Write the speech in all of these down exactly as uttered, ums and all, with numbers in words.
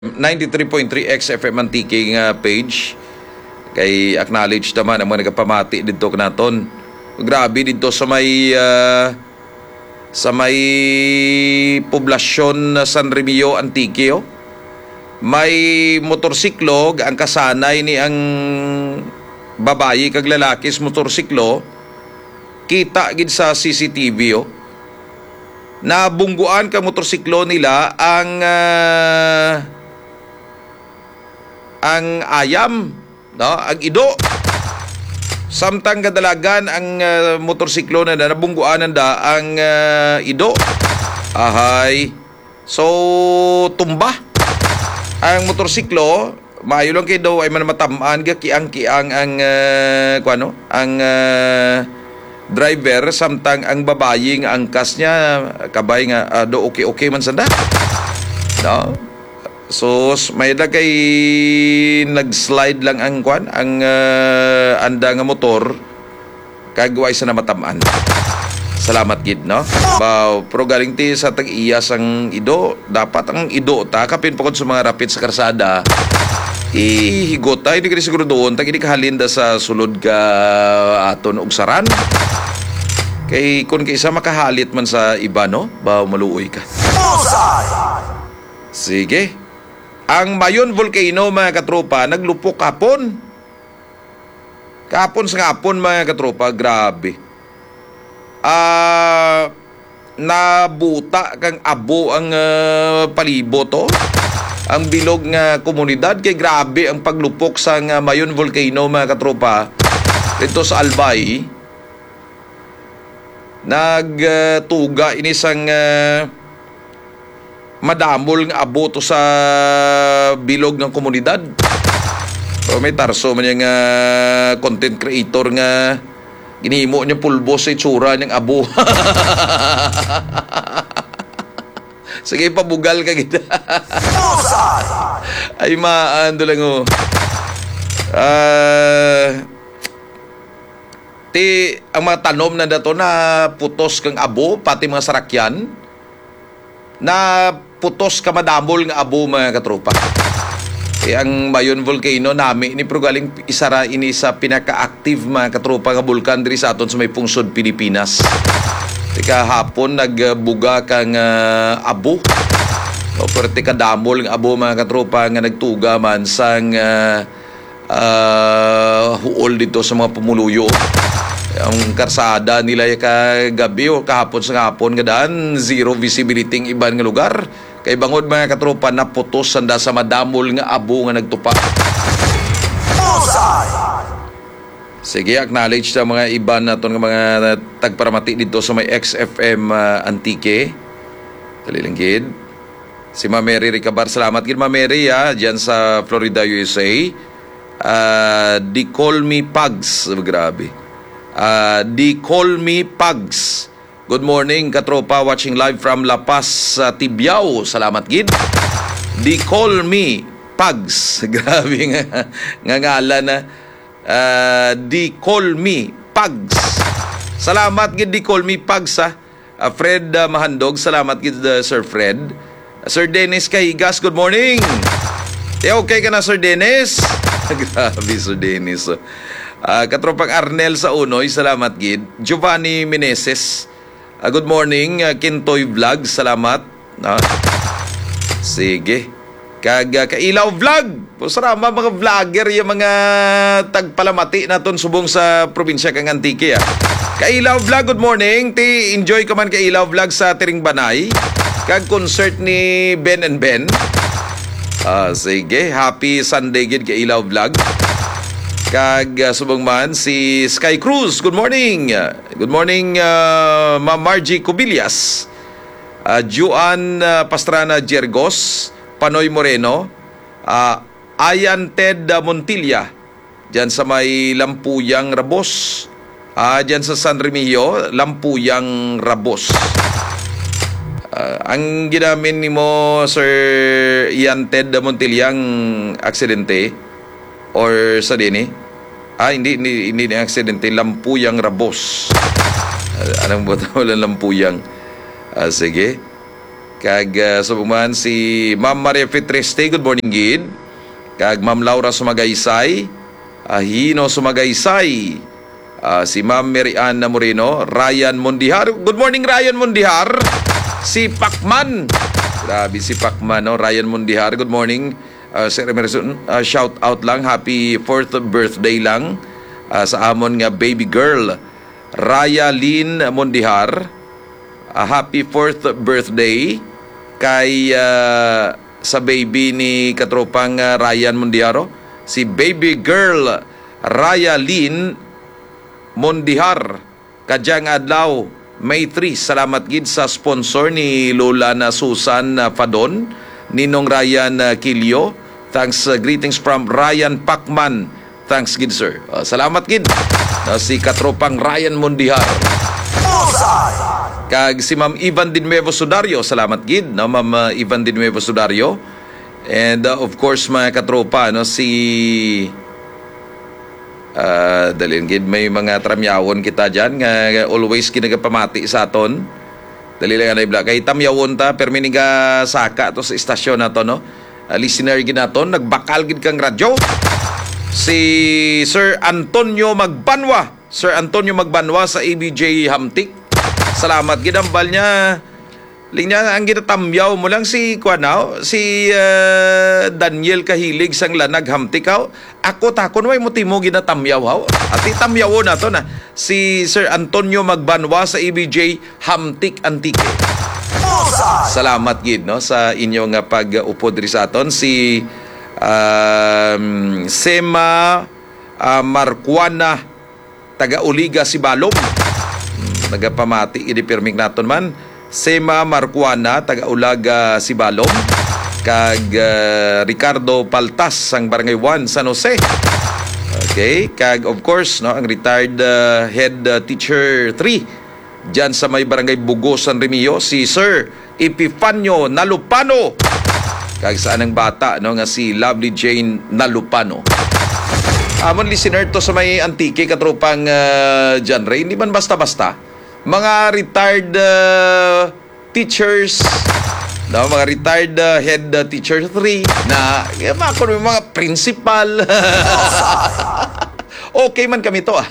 ninety-three point three X F M Antique nga page. Kay acknowledge naman ang mga nagapamati dito kanaton. Grabe dito sa may uh, sa may poblasyon San Remigio Antique. Oh. May motorsiklo ang kasanay ni ang babayi kag lalaki sa motorsiklo. Kita gid sa C C T V oh. Nabungguan ka motorsiklo nila ang uh, ang ayam, no? Ang ido. Samtang kadalagan ang uh, motorsiklo na nabungguan da ang uh, ido. Ahay. So tumba ang motorsiklo, maayo lang kay daw ay man matamaan ga kiang-kiang ang uh, kuano, ang uh, driver samtang ang babayi nga angkas niya kabay nga uh, do okay-okay man sanda. No? So may kay nag-slide lang ang kwan ang uh, anda nga motor kagway sa namatamaan. Salamat gid no. Bao pero galing ti sa tag-iyas ang ido, dapat ang ido ta kapin pagod sa mga rapid sa karsada. Ihigotay di kini siguro doon tag ini kahalinda sa sulod ka aton og saran. Kay kun kaysa makahalit man sa iba no, bao maluoy ka. Sige. Ang Mayon Volcano mga katropa naglupok kapon. Kapon sa kapon mga katropa, grabe. Ah, uh, nabuta kang abo ang uh, palibo to. Ang bilog nga komunidad kay grabe ang paglupok sa uh, Mayon Volcano mga katropa dito sa Albay. Nagtuga uh, inisang uh, madamol nga abo to sa bilog ng komunidad. So may tarso man yung uh, content creator nga ginihimo niya pulbo sa itsura niyang abo. Sige, pabugal ka kita. Ay maando lang oh. Uh, ti ang mga tanom na dato na putos kang abo pati mga sarakyan na putos ka madamol nga abo mga katropa. Eh, ang Mayon Volcano nami ni pero galing isara ini sa pinaka-active mga katropa nga bulkan diri sa aton sa may pungsod Pilipinas. Tika hapon nagbuga kang uh, abo. O pero tika damol nga abo mga katropa nga nagtuga man sang uh, uh, huol dito sa mga pumuluyo. Ang karsada nila kagabi o kahapon sa hapon kadaan zero visibility ng iban nga lugar. Kay bangod mga katropa na putos sanda sa madamol nga abo nga nagtupa. Sige, acknowledge sa mga iban naton nga mga tagparamati dito sa may X F M uh, Antique. Talilanggid. Si Ma Mary Ricabar, salamat gid Ma Mary ha, diyan sa Florida, U S A. Uh, they call me Pugs. Grabe. Uh, they call me Pugs. Good morning katropa, watching live from La Paz, uh, Tibiao. Salamat gid. They call me Pugs. Grabe nga nga ngalan na. Uh, they call me Pugs. Salamat gid, they call me Pugs ha. Uh, Fred uh, Mahandog, salamat gid uh, Sir Fred. Uh, Sir Dennis Kahigas, good morning. Eh, okay ka na Sir Dennis? Grabe Sir Dennis. Uh, katropang Arnel sa Unoy, salamat gid. Giovanni Meneses, Uh, good morning, uh, Kintoy Vlog, salamat. Uh, sige. Kag uh, Kailaw Vlog. Pusarama mga vlogger yung mga tagpalamati naton subong sa probinsya kang Antique. Ah. Kailaw Vlog, good morning. Ti enjoy ka man Kailaw Vlog sa Tiring Banay. Kag concert ni Ben and Ben. Uh, sige, happy Sunday gid Kailaw Vlog. Kag uh, subong man si Sky Cruz, good morning. Uh, good morning uh, Ma'am Margie Cubillas, uh, Juan uh, Pastrana Jergos, Panoy Moreno, uh, Ayan Ted Montilla, dyan sa may Lampuyang Rabos, uh, dyan sa San Remigio, Lampuyang Rabos. Uh, ang ginamin ni mo Sir Ian Ted Montillang aksidente or sa dini? Ah, hindi, hindi, hindi na aksidente. Lampuyang Rabos. Uh, anong ba ito? Walang Lampuyang. Uh, sige. Kag uh, subuman si Ma'am Maria Fitreste, good morning gid. Kag Ma'am Laura Sumagaysay, Ahino Sumagaysay, uh, si Ma'am Mariana Moreno, Ryan Mondihar, good morning Ryan Mondihar. Si Pacman, grabe si Pacman, no? Ryan Mondihar, good morning. Uh, Sir Emerson, uh, shout out lang, happy fourth birthday lang uh, sa amon nga baby girl Raya Lynn Mondihar. Uh, happy fourth birthday kay uh, sa baby ni katropang uh, Ryan Mondiaro, si baby girl Raya Lynn Mondihar. Kadyang adlaw May three, salamat gid sa sponsor ni Lola na Susan uh, Fadon, Ninong Ryan uh, Kilio. Thanks, uh, greetings from Ryan Pacman. Thanks gid sir. Uh, salamat gid uh, si katropang Ryan Mondihar. Kag si Ma'am Ivan Dinuevo Sudario, salamat gid, no, Ma'am uh, Ivan Dinuevo Sudario. And uh, of course mga katropa, no, si uh, dalin gid may mga tramyawon kita diyan nga always kinagapamati sa aton. Dali lang na ibla kay tamyawon ta permi nga saka to sa istasyon nato, no. Uh, listener gid naton, nagbakal gid kang radyo. Si Sir Antonio Magbanwa, Sir Antonio Magbanwa sa A B J Hamtik. Salamat ginambal niya. Linya ang ginatamyaw mo lang si Kuanaw, si uh, Daniel Kahilig sang Lanag Hamtikaw. Ako takon way mo timo ginatamyaw haw. At itamyaw na to na si Sir Antonio Magbanwa sa A B J Hamtik Antique. Salamat gid, no, sa inyong uh, pag-upo diri sa aton. Si um, Sema uh, Marcuana taga Uliga si Balom. Nagapamati idipirming naton man. Sema Marcuana taga Ulaga Sibalom. Kag uh, Ricardo Paltas sang Barangay one San Jose. Okay, kag of course, no, ang retired uh, head uh, teacher three diyan sa may Barangay Bugo San Remio, si Sir Epifanio Nalupano. Kag saan ang bata, no, nga si Lovely Jane Nalupano. Amon listener to sa may Antique katropang uh, John Ray, hindi man basta-basta. Mga retired uh, teachers, no, mga retired uh, head uh, teacher three na eh, mga, mga principal. Okay man kami to.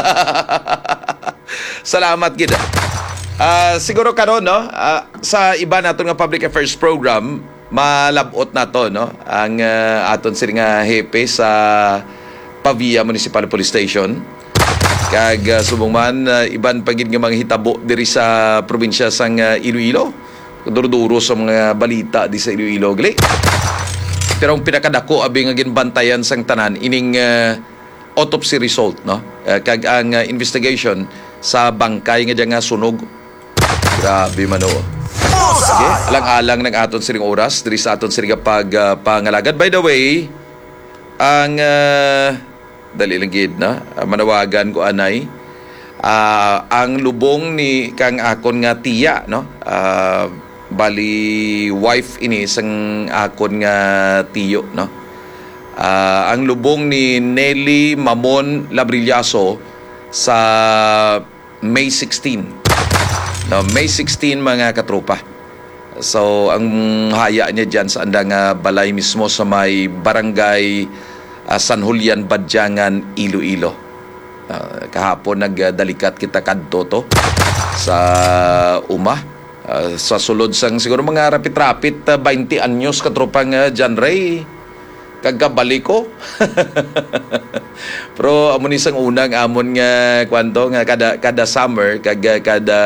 Salamat gid. Uh, siguro karon, no, uh, sa iba naton nga public affairs program malabot na to, no, ang uh, aton sir nga hepe sa Pavia Municipal Police Station. Kag uh, subong man uh, iban pagid nga mga hitabo diri sa probinsya sang uh, Iloilo. Duro-duro sa mga balita di sa Iloilo gali. Pero ang pinakadako abi nga ginbantayan sang tanan ining uh, autopsy result, no. Uh, kag ang uh, investigation sa bangkay nga diyan nga sunog. Grabe man o. Okay, alang-alang ng aton siring oras diri sa aton siring pag uh, pangalagad. By the way, ang uh, dali lang gid, na manawagan ko anay uh, ang lubong ni kang akon nga tiya, no, uh, bali wife ini sang akon nga tiyo, no, uh, ang lubong ni Nelly Mamon Labrillaso sa May sixteen, no, May sixteen mga katropa. So ang haya niya dyan sa andang uh, balay mismo sa may barangay Uh, San Julian, Badyangan, Iloilo. Uh, kahapon nagdalikat kita kadto to sa uma. Uh, sa sulod sang siguro mga rapit-rapit uh, twenty anyos katropang uh, John Ray. Kagabalik ko. Pero amon isang unang amon nga kwanto nga kada kada summer kag kada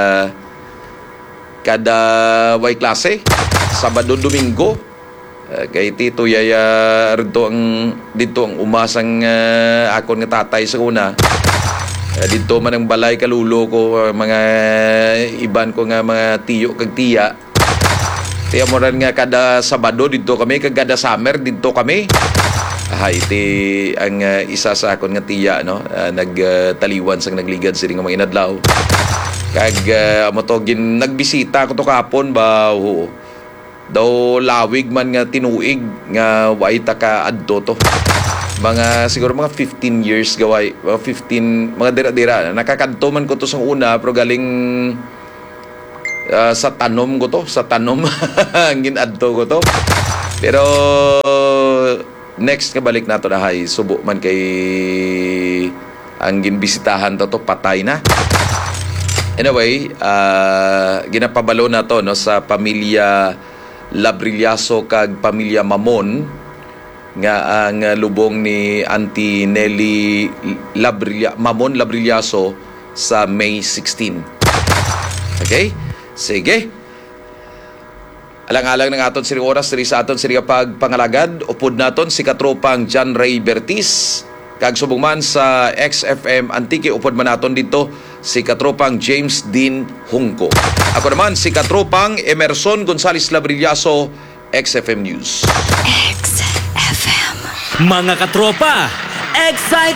kada way klase Sabado Domingo. Uh, kay Tito Yaya rito ang dito ang umasang uh, akon nga tatay sa una. Uh, dito man ang balay kalulo ko, uh, mga iban ko nga mga tiyo kag tiya. Tiya mo rin nga kada Sabado dito kami, kag kada summer dito kami. Ay, iti ang uh, isa sa akon nga tiya, no, uh, nagtaliwan uh, sang nagligad sila nga mga inadlaw. Kag uh, mo to gin nagbisita ko to kapon ba, oo. Daw lawig man nga tinuig nga way ta ka adto to. Mga siguro mga fifteen years gaway, mga fifteen mga dira-dira. Nakakadto man ko to sa una pero galing uh, sa tanom ko to, sa tanom ang ginadto ko to. Pero next nga balik nato na hay subo man kay ang ginbisitahan to to patay na. Anyway, uh, ginapabalo na to no sa pamilya Labrillaso kag pamilya Mamon nga ang uh, lubong ni Auntie Nelly Labrilla, Mamon Labrillaso sa May sixteen. Okay? Sige. Alang-alang ng aton siri oras diri sa aton siri pagpangalagad, upod naton si katropang John Ray Bertis kag subong man sa X F M Antique, upod man naton dito si katropang James Dean Hungko. Ako naman si katropang Emerson Gonzales Labrillaso, X F M News. X F M. Mga katropa, excite